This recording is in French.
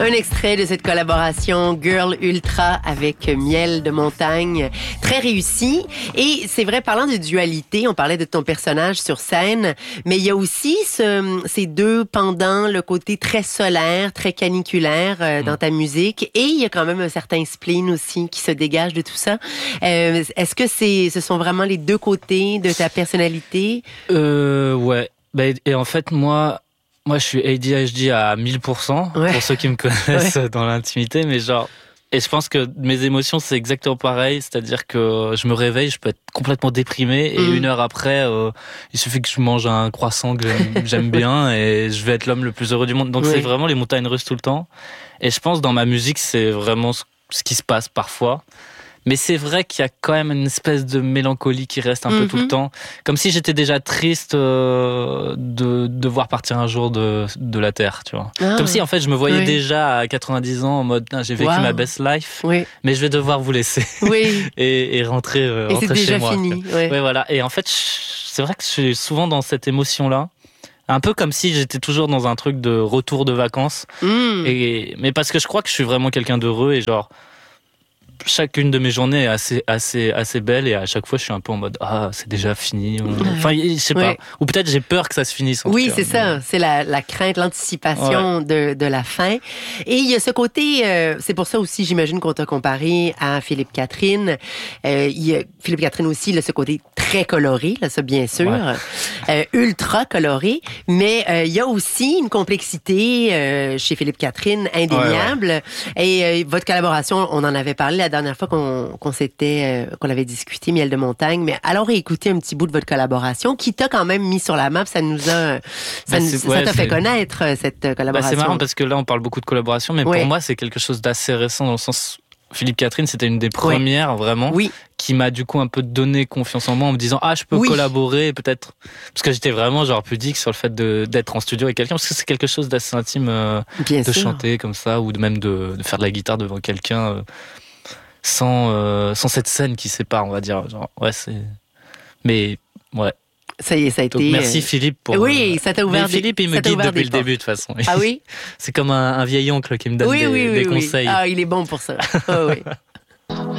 Un extrait de cette collaboration Girl Ultra avec Miel de Montagne, très réussi. Et c'est vrai, parlant de dualité, on parlait de ton personnage sur scène, mais il y a aussi ces deux pendants, le côté très solaire, très caniculaire dans ta musique, et il y a quand même un certain spleen aussi qui se dégage de tout ça. Est-ce que ce sont vraiment les deux côtés de ta personnalité? Ouais. Et en fait, moi, je suis ADHD à 1000%, pour ceux qui me connaissent dans l'intimité, mais genre, et je pense que mes émotions, c'est exactement pareil, c'est-à-dire que je me réveille, je peux être complètement déprimé, et une heure après, il suffit que je mange un croissant que j'aime bien, et je vais être l'homme le plus heureux du monde. Donc c'est vraiment les montagnes russes tout le temps. Et je pense dans ma musique, c'est vraiment ce qui se passe parfois. Mais c'est vrai qu'il y a quand même une espèce de mélancolie qui reste un peu tout le temps. Comme si j'étais déjà triste de devoir partir un jour de la Terre, tu vois. Comme si, en fait, je me voyais déjà à 90 ans en mode, j'ai vécu ma best life, mais je vais devoir vous laisser. et rentrer et c'est chez déjà moi. Fini. Ouais, voilà. Et en fait, c'est vrai que je suis souvent dans cette émotion-là. Un peu comme si j'étais toujours dans un truc de retour de vacances. Mais parce que je crois que je suis vraiment quelqu'un d'heureux et genre, chacune de mes journées est assez belle, et à chaque fois je suis un peu en mode c'est déjà fini, enfin je sais pas, ou peut-être j'ai peur que ça se finisse en tout cas. C'est ça, c'est la crainte, l'anticipation de la fin. Et il y a ce côté, c'est pour ça aussi j'imagine qu'on t'a comparé à Philippe Catherine. Philippe Catherine aussi, il a ce côté très coloré, là, ça bien sûr, ultra coloré, mais il y a aussi une complexité chez Philippe Catherine indéniable. Et votre collaboration, on en avait parlé la dernière fois qu'on avait discuté, Miel de Montagne, mais alors écoutez un petit bout de votre collaboration qui t'a quand même mis sur la map, ça t'a fait connaître cette collaboration. C'est marrant parce que là on parle beaucoup de collaboration, mais pour moi c'est quelque chose d'assez récent dans le sens, Philippe Catherine c'était une des premières vraiment qui m'a du coup un peu donné confiance en moi en me disant je peux collaborer peut-être, parce que j'étais vraiment genre pudique sur le fait d'être en studio avec quelqu'un, parce que c'est quelque chose d'assez intime de chanter comme ça, ou même de faire de la guitare devant quelqu'un sans cette scène qui sépare, on va dire. Genre, mais ouais. Ça y est, ça a été. Donc, merci Philippe pour. Oui, ça t'a ouvert. Mais Philippe, il me guide depuis le début de toute façon. Ah oui. C'est comme un vieil oncle qui me donne des conseils. Ah, il est bon pour ça. Oui.